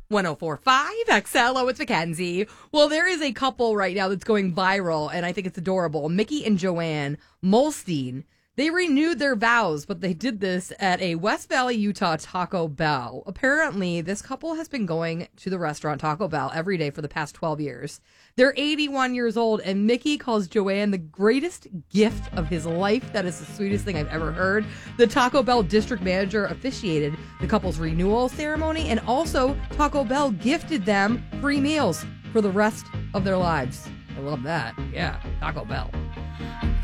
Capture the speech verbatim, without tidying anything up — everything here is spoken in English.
one oh four point five X L. Oh, it's Mackenzie. Well, there is a couple right now that's going viral, and I think it's adorable. Mickey and Joanne Molstein. They renewed their vows, but they did this at a West Valley, Utah Taco Bell. Apparently, this couple has been going to the restaurant Taco Bell every day for the past twelve years. They're eighty-one years old, and Mickey calls Joanne the greatest gift of his life. That is the sweetest thing I've ever heard. The Taco Bell district manager officiated the couple's renewal ceremony, and also Taco Bell gifted them free meals for the rest of their lives. I love that. Yeah, Taco Bell.